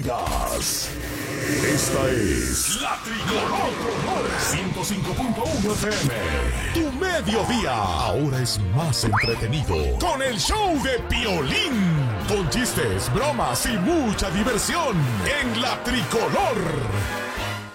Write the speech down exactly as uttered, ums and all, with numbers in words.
Gas. Esta es La Tricolor ciento cinco punto uno F M. Tu mediodía ahora es más entretenido con el show de Piolín. Con chistes, bromas y mucha diversión en La Tricolor.